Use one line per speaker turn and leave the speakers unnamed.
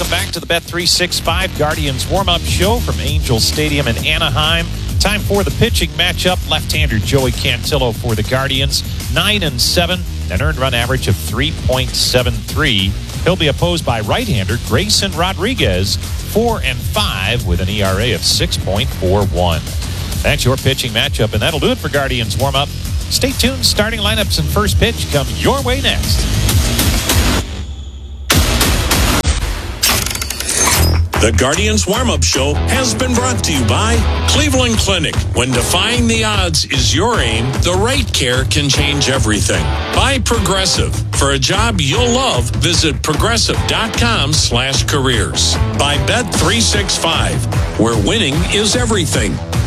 Welcome back to the Bet365 Guardians warm-up show from Angel Stadium in Anaheim. Time for the pitching matchup. Left-hander Joey Cantillo for the Guardians, 9-7, an earned run average of 3.73. He'll be opposed by right-hander Grayson Rodriguez, 4-5, with an ERA of 6.41. That's your pitching matchup, and that'll do it for Guardians warm-up. Stay tuned. Starting lineups and first pitch come your way next.
The Guardians Warm-Up Show has been brought to you by Cleveland Clinic. When defying the odds is your aim, the right care can change everything. By Progressive. For a job you'll love, visit progressive.com/careers. By Bet365, where winning is everything.